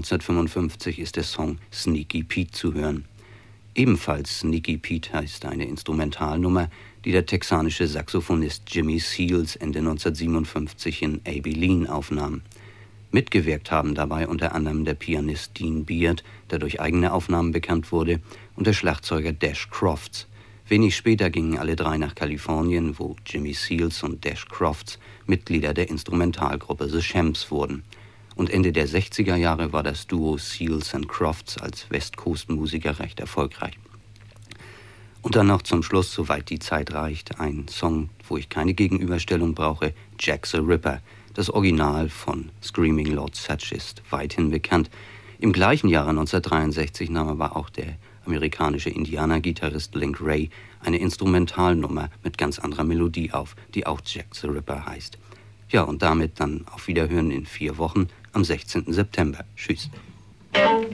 1955 ist der Song Sneaky Pete zu hören. Ebenfalls Sneaky Pete heißt eine Instrumentalnummer, die der texanische Saxophonist Jimmy Seals Ende 1957 in Abilene aufnahm. Mitgewirkt haben dabei unter anderem der Pianist Dean Beard, der durch eigene Aufnahmen bekannt wurde, und der Schlagzeuger Dash Crofts. Wenig später gingen alle drei nach Kalifornien, wo Jimmy Seals und Dash Crofts Mitglieder der Instrumentalgruppe The Shams wurden. Und Ende der 60er Jahre war das Duo Seals and Crofts als West Coast Musiker recht erfolgreich. Und dann noch zum Schluss, soweit die Zeit reicht, ein Song, wo ich keine Gegenüberstellung brauche, Jack the Ripper. Das Original von Screaming Lord Sutch ist weithin bekannt. Im gleichen Jahre 1963 nahm aber auch der amerikanische Indianer-Gitarrist Link Ray eine Instrumentalnummer mit ganz anderer Melodie auf, die auch Jack the Ripper heißt. Ja, und damit dann auf Wiederhören in 4 Wochen am 16. September. Tschüss.